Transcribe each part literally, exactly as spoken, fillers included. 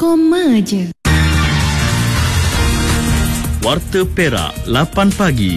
koma je. Warta Perak, lapan pagi.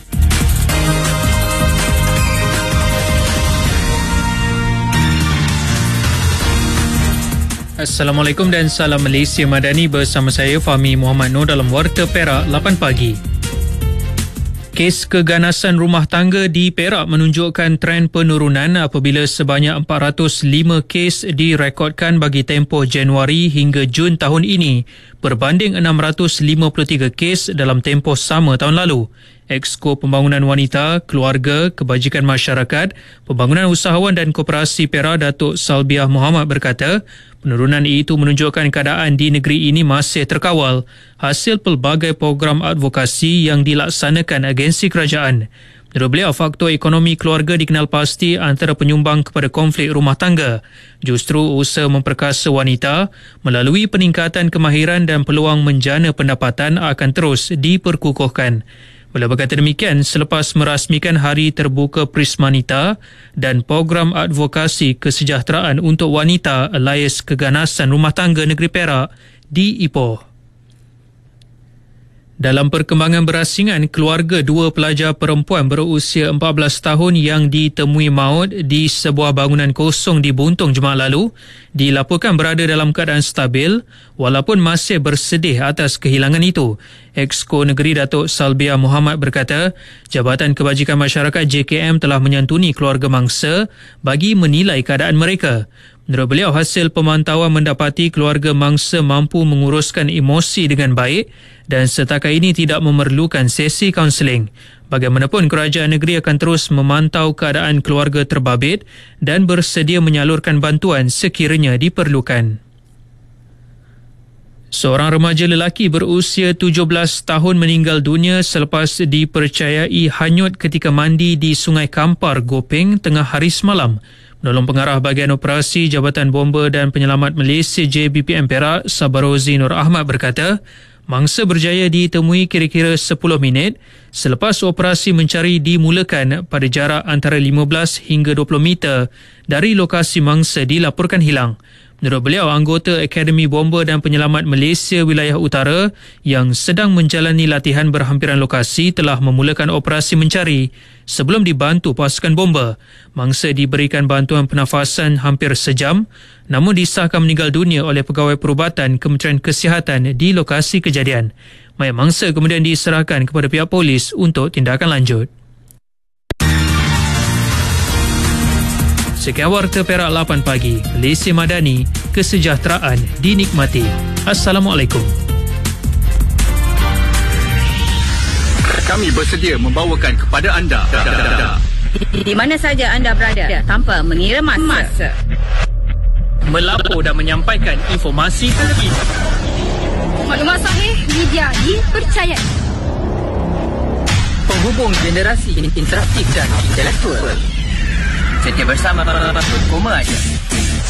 Assalamualaikum dan salam Malaysia Madani, bersama saya Fahmi Muhammad Noor dalam Warta Perak lapan pagi. Kes keganasan rumah tangga di Perak menunjukkan tren penurunan apabila sebanyak empat ratus lima kes direkodkan bagi tempoh Januari hingga Jun tahun ini berbanding enam ratus lima puluh tiga kes dalam tempoh sama tahun lalu. Exco Pembangunan Wanita, Keluarga, Kebajikan Masyarakat, Pembangunan Usahawan dan Koperasi Perak Datuk Salbiah Muhammad berkata, penurunan itu menunjukkan keadaan di negeri ini masih terkawal hasil pelbagai program advokasi yang dilaksanakan agensi kerajaan. Menurut beliau, faktor ekonomi keluarga dikenal pasti antara penyumbang kepada konflik rumah tangga. Justru usaha memperkasa wanita melalui peningkatan kemahiran dan peluang menjana pendapatan akan terus diperkukuhkan. Beliau berkata demikian selepas merasmikan Hari Terbuka Prismanita dan program advokasi kesejahteraan untuk wanita Alliance Keganasan Rumah Tangga Negeri Perak di Ipoh. Dalam perkembangan berasingan, keluarga dua pelajar perempuan berusia empat belas tahun yang ditemui maut di sebuah bangunan kosong di Buntung Jumaat lalu dilaporkan berada dalam keadaan stabil walaupun masih bersedih atas kehilangan itu. Exco Negeri Datuk Salbiah Muhammad berkata, Jabatan Kebajikan Masyarakat J K M telah menyantuni keluarga mangsa bagi menilai keadaan mereka. Menurut beliau, hasil pemantauan mendapati keluarga mangsa mampu menguruskan emosi dengan baik dan setakat ini tidak memerlukan sesi kaunseling. Bagaimanapun, kerajaan negeri akan terus memantau keadaan keluarga terbabit dan bersedia menyalurkan bantuan sekiranya diperlukan. Seorang remaja lelaki berusia tujuh belas tahun meninggal dunia selepas dipercayai hanyut ketika mandi di Sungai Kampar, Gopeng, tengah hari semalam. Menolong pengarah bahagian operasi Jabatan Bomba dan Penyelamat Malaysia J B P M Perak, Sabarozi Nur Ahmad berkata, mangsa berjaya ditemui kira-kira sepuluh minit selepas operasi mencari dimulakan pada jarak antara lima belas hingga dua puluh meter dari lokasi mangsa dilaporkan hilang. Menurut beliau, anggota Akademi Bomba dan Penyelamat Malaysia Wilayah Utara yang sedang menjalani latihan berhampiran lokasi telah memulakan operasi mencari sebelum dibantu pasukan bomba. Mangsa diberikan bantuan pernafasan hampir sejam namun disahkan meninggal dunia oleh Pegawai Perubatan Kementerian Kesihatan di lokasi kejadian. Mayat mangsa kemudian diserahkan kepada pihak polis untuk tindakan lanjut. Sekian Warta Perak lapan pagi. Malaysia Madani, kesejahteraan dinikmati. Assalamualaikum. Kami bersedia membawakan kepada anda di mana saja anda berada tanpa mengira masa. Melapor dan menyampaikan informasi terkini. Maklumat sahih, media dipercayai. Penghubung generasi interaktif dan intelektual. Setia bersama koma je.